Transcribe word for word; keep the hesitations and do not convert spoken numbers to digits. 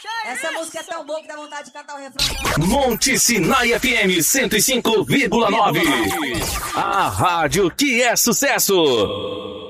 Essa música é tão boa que dá vontade de cantar o refrão. Monte Sinai F M cento e cinco vírgula nove. A rádio que é sucesso.